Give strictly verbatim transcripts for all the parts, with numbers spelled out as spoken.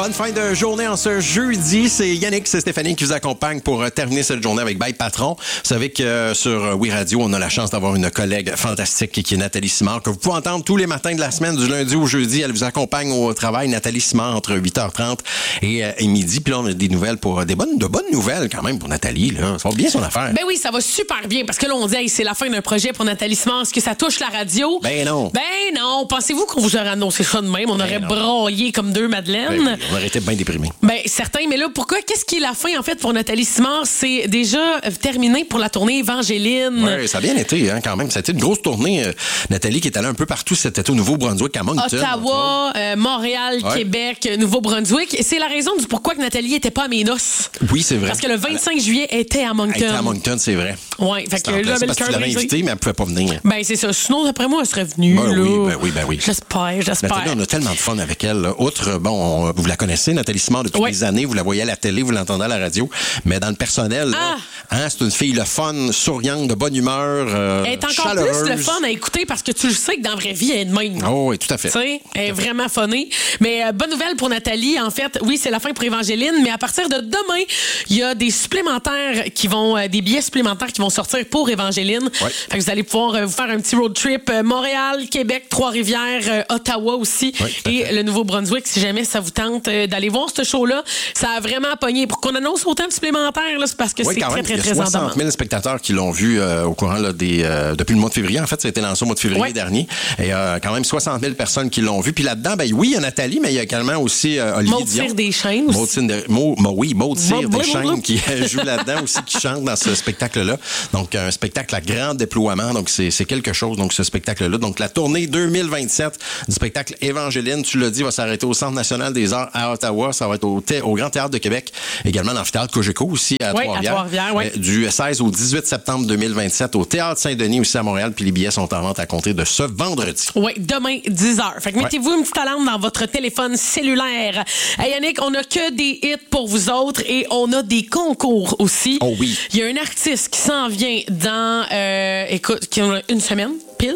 bonne fin de journée en ce jeudi. C'est Yannick, c'est Stéphanie qui vous accompagne pour terminer cette journée avec Bye Patron. Vous savez que sur Oui Radio, on a la chance d'avoir une collègue fantastique qui est Nathalie Simard, que vous pouvez entendre tous les matins de la semaine, du lundi au jeudi. Elle vous accompagne au travail. Nathalie Simard, entre huit heures trente et, et midi. Puis là, on a des nouvelles pour des bonnes, de bonnes nouvelles quand même pour Nathalie. Là. Ça va bien son affaire. Ben oui, ça va super bien parce que là, on dit, hey, c'est la fin d'un projet pour Nathalie Simard. Est-ce que ça touche la radio? Ben non. Ben non. Pensez-vous qu'on vous aurait annoncé ça de même? On ben aurait non. braillé comme deux madeleines. Ben oui, on aurait été bien déprimés. Ben certains. Mais là, pourquoi? Qu'est-ce qui est la fin, en fait, pour Nathalie Simard? C'est déjà terminé pour la tournée Évangéline. Oui, ça a bien été, hein, quand même. Ça a été une grosse tournée. Euh, Nathalie qui est allée un peu partout cet été au Nouveau-Brunswick, à Moncton. Ottawa, euh, Montréal, ouais. Québec, Nouveau-Brunswick. Et c'est la raison du pourquoi que Nathalie n'était pas à mes noces. Oui, c'est vrai. Parce que le vingt-cinq juillet, elle était à Moncton. Elle était à Moncton, c'est vrai. Oui, fait que là, là, ben, parce que tu l'avais invitée, mais elle ne pouvait pas venir. Ben, c'est ça. Sinon, d'après moi, elle serait venue. Ben là. oui, ben oui, ben oui. J'espère, j'espère. Nathalie, on a tellement de fun avec elle. Là. Outre, bon, on, vous la connaissez, Nathalie Simard, depuis oui. des années. Vous la voyez à la télé, vous l'entendez à la radio. Mais dans le personnel, là, ah. hein, c'est une fille le fun, souriante, de bonne humeur, euh, elle est encore chaleureuse. plus le fun à écouter parce que tu le sais que dans la vraie vie, elle est de même. Oh oui, tout à fait. Tu sais, elle est vraiment funnée. Mais euh, bonne nouvelle pour Nathalie. En fait, oui, c'est la fin pour Évangéline, mais à partir de demain, il y a des supplémentaires qui vont, euh, des billets supplémentaires qui vont sortir pour Évangéline. Ouais. Fait que vous allez pouvoir euh, vous faire un petit road trip euh, Montréal, Québec, Trois-Rivières, euh, Ottawa aussi, ouais, et le Nouveau-Brunswick, si jamais ça vous tente euh, d'aller voir ce show-là. Ça a vraiment pogné. Pour qu'on annonce autant de supplémentaires, là, c'est parce que oui, c'est quand très, même, très, il y a très en soixante mille spectateurs qui l'ont vu euh, au courant là, des, euh, depuis le mois de février. En fait, ça a été lancé au mois de février ouais. dernier. Et euh, quand même soixante mille personnes qui l'ont vu. Puis là-dedans, ben oui, il y a Nathalie, mais il y a également aussi euh, Olivier Maud Dion. Cyr Deschaines aussi. Maud Cyr de, Maud, Maud, oui, Maud Cyr Maud, Deschaines Maud, qui joue là-dedans aussi, qui chante dans ce spectacle-là. Donc, un spectacle à grand déploiement. Donc, c'est, c'est quelque chose, donc ce spectacle-là. Donc, la tournée deux mille vingt-sept du spectacle Évangéline, tu l'as dit, va s'arrêter au Centre national des arts à Ottawa. Ça va être au, thé- au Grand Théâtre de Québec, également l'amphithéâtre Cogeco aussi à oui, Trois-Rivières. à Trois-Rivières, oui. Euh, du seize au dix-huit septembre deux mille vingt-sept au Théâtre Saint-Denis aussi à Montréal. Puis les billets sont en vente à compter de ce vendredi. Oui, demain, dix heures. Fait que ouais. mettez-vous une petite alarme dans votre téléphone cellulaire. Hey Yannick, on a que des hits pour vous autres et on a des concours aussi. Oh oui. Il y a un artiste qui s'en vient dans, euh, écoute, qui a une semaine, pile.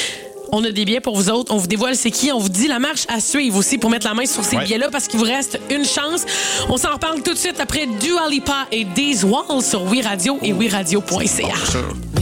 On a des billets pour vous autres. On vous dévoile c'est qui. On vous dit la marche à suivre aussi pour mettre la main sur ces ouais. billets-là parce qu'il vous reste une chance. On s'en reparle tout de suite après Dua Lipa et These Walls sur Oui Radio et oui radio point c a.